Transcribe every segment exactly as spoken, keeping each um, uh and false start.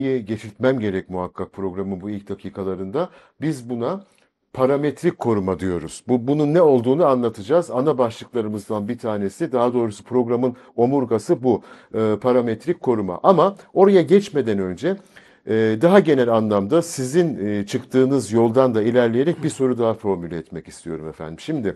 geçirtmem gerek muhakkak programın bu ilk dakikalarında. Biz buna parametrik koruma diyoruz. Bu bunun ne olduğunu anlatacağız. Ana başlıklarımızdan bir tanesi, daha doğrusu programın omurgası bu. E, parametrik koruma. Ama oraya geçmeden önce e, daha genel anlamda sizin e, çıktığınız yoldan da ilerleyerek bir soru daha formüle etmek istiyorum efendim. Şimdi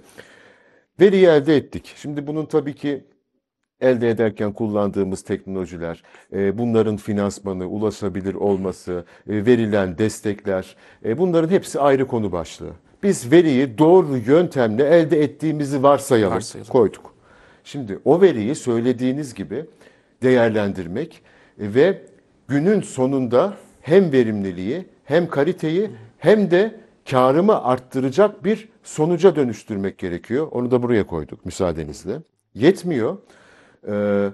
veriyi elde ettik. Şimdi bunun tabii ki elde ederken kullandığımız teknolojiler, e, bunların finansmanı, ulaşabilir olması, e, verilen destekler, e, bunların hepsi ayrı konu başlığı. Biz veriyi doğru yöntemle elde ettiğimizi varsayalım, Varsayalım. koyduk. Şimdi o veriyi söylediğiniz gibi değerlendirmek ve günün sonunda hem verimliliği, hem kaliteyi, hem de karımı arttıracak bir sonuca dönüştürmek gerekiyor. Onu da buraya koyduk müsaadenizle. Yetmiyor. Ee,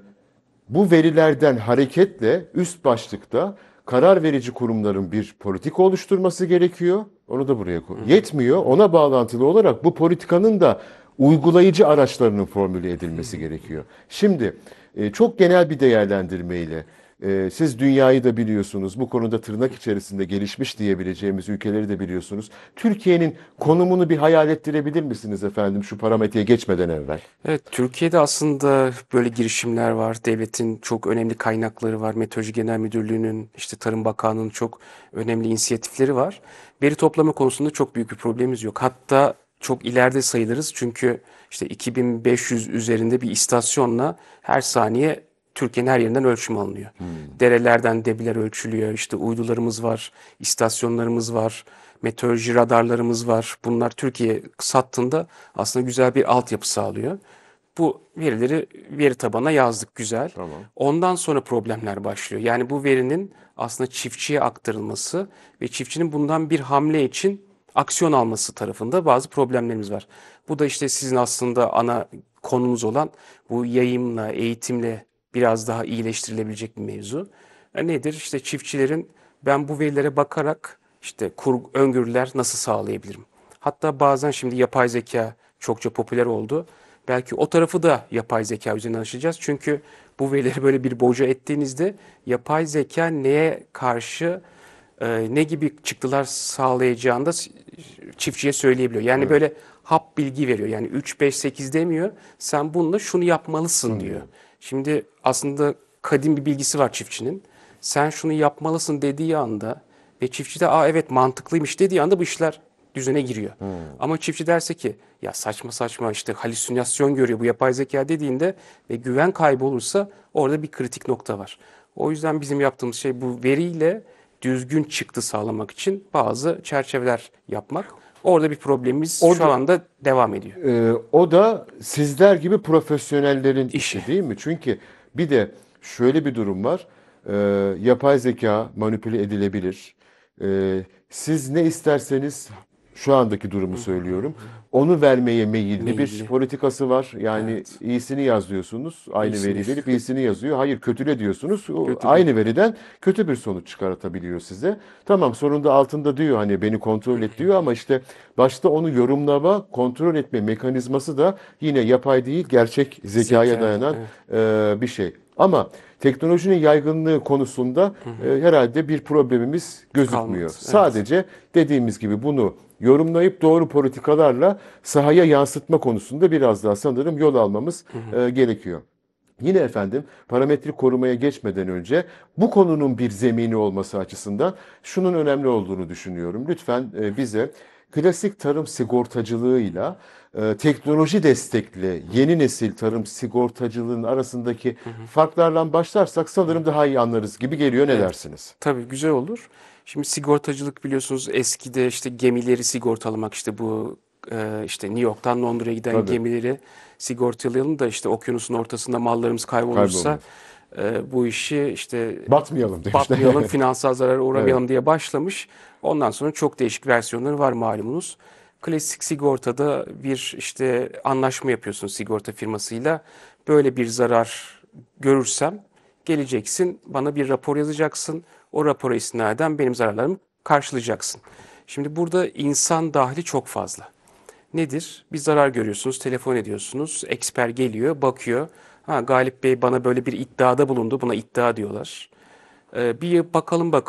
Bu verilerden hareketle üst başlıkta karar verici kurumların bir politika oluşturması gerekiyor. Onu da buraya koy. Yetmiyor. Ona bağlantılı olarak bu politikanın da uygulayıcı araçlarının formüle edilmesi gerekiyor. Şimdi e, çok genel bir değerlendirmeyle e, siz dünyayı da biliyorsunuz. Bu konuda tırnak içerisinde gelişmiş diyebileceğimiz ülkeleri de biliyorsunuz. Türkiye'nin konumunu bir hayal ettirebilir misiniz efendim şu parametreye geçmeden evvel? Evet, Türkiye'de aslında böyle girişimler var. Devletin çok önemli kaynakları var. Meteoroloji Genel Müdürlüğü'nün, işte Tarım Bakanlığı'nın çok önemli inisiyatifleri var. Veri toplama konusunda çok büyük bir problemimiz yok. Hatta çok ileride sayılırız. Çünkü işte iki bin beş yüz üzerinde bir istasyonla her saniye Türkiye'nin her yerinden ölçüm alınıyor. Derelerden debiler ölçülüyor. İşte uydularımız var, istasyonlarımız var, meteoroloji radarlarımız var. Bunlar Türkiye sattığında aslında güzel bir altyapı sağlıyor. Bu verileri veri tabanına yazdık, güzel. Tamam. Ondan sonra problemler başlıyor. Yani bu verinin aslında çiftçiye aktarılması ve çiftçinin bundan bir hamle için aksiyon alması tarafında bazı problemlerimiz var. Bu da işte sizin aslında ana konumuz olan bu yayımla, eğitimle biraz daha iyileştirilebilecek bir mevzu. E nedir? İşte çiftçilerin ben bu verilere bakarak işte kur, öngörüler nasıl sağlayabilirim? Hatta bazen şimdi yapay zeka çokça popüler oldu. Belki o tarafı da yapay zeka üzerinden aşacağız. Çünkü bu verileri böyle bir boca ettiğinizde yapay zeka neye karşı e, ne gibi çıktılar sağlayacağını da çiftçiye söyleyebiliyor. Yani Evet. böyle hap bilgi veriyor. Yani üç, beş, sekiz demiyor. Sen bununla şunu yapmalısın diyor. Sunuyor. Şimdi aslında kadim bir bilgisi var çiftçinin. Sen şunu yapmalısın dediği anda ve çiftçi de aa evet mantıklıymış dediği anda bu işler düzene giriyor. Ama çiftçi derse ki ya saçma saçma işte halüsinasyon görüyor bu yapay zeka dediğinde ve güven kaybı olursa orada bir kritik nokta var. O yüzden bizim yaptığımız şey bu veriyle düzgün çıktı sağlamak için bazı çerçeveler yapmak. Orada bir problemimiz O şu da, anda devam ediyor. e, o da sizler gibi profesyonellerin İşi. işi değil mi? Çünkü bir de şöyle bir durum var. E, Yapay zeka manipüle edilebilir. E, Siz ne isterseniz şu andaki durumu söylüyorum. Onu vermeye meyilli bir Meyilli. politikası var. Yani Evet. iyisini yaz diyorsunuz. Aynı İyisini veriyi verip iyisini yazıyor. Hayır kötüle diyorsunuz. O kötüle. aynı veriden kötü bir sonuç çıkartabiliyor size. Tamam sonunda altında diyor hani beni kontrol et diyor ama işte başta onu yorumlama, kontrol etme mekanizması da yine yapay değil, gerçek zekaya Zeka. dayanan Evet. e, bir şey. Ama teknolojinin yaygınlığı konusunda e, herhalde bir problemimiz Kalmadı. gözükmüyor. Evet. Sadece dediğimiz gibi bunu yorumlayıp doğru politikalarla sahaya yansıtma konusunda biraz daha sanırım yol almamız e, gerekiyor. Yine efendim parametrik korumaya geçmeden önce bu konunun bir zemini olması açısından şunun önemli olduğunu düşünüyorum. Lütfen e, bize klasik tarım sigortacılığıyla e, teknoloji destekli yeni nesil tarım sigortacılığının arasındaki farklardan başlarsak sanırım daha iyi anlarız gibi geliyor. Ne Evet. dersiniz? Tabii güzel olur. Şimdi sigortacılık biliyorsunuz eskide işte gemileri sigortalamak işte bu e, işte New York'tan Londra'ya giden Tabii, gemileri sigortalayalım da işte okyanusun ortasında mallarımız kaybolursa kaybolmuyor. e, bu işi işte Batmayalım demişler. batmayalım, finansal zarara Evet. uğramayalım diye başlamış. Ondan sonra çok değişik versiyonları var malumunuz. Klasik sigortada bir işte anlaşma yapıyorsunuz sigorta firmasıyla. Böyle bir zarar görürsem geleceksin, bana bir rapor yazacaksın. O rapora istinaden benim zararlarımı karşılayacaksın. Şimdi burada insan dahili çok fazla. Nedir? Bir zarar görüyorsunuz, telefon ediyorsunuz, eksper geliyor, bakıyor. Ha, Galip Bey bana böyle bir iddiada bulundu, buna iddia diyorlar. Ee, bir bakalım bakalım.